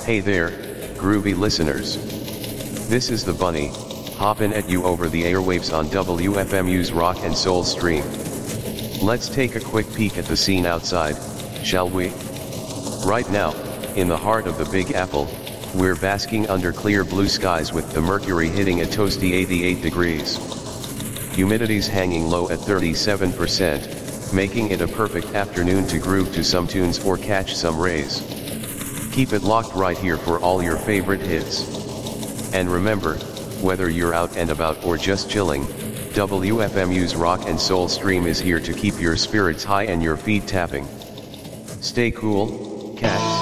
Hey there, groovy listeners. This is the Bunny, hoppin' at you over the airwaves on WFMU's Rock and Soul stream. Let's take a quick peek at the scene outside, shall we? Right now, in the heart of the Big Apple, we're basking under clear blue skies with the mercury hitting a toasty 88 degrees. Humidity's hanging low at 37%, making it a perfect afternoon to groove to some tunes or catch some rays. Keep it locked right here for all your favorite hits. And remember, whether you're out and about or just chilling, WFMU's Rock and Soul stream is here to keep your spirits high and your feet tapping. Stay cool, cat.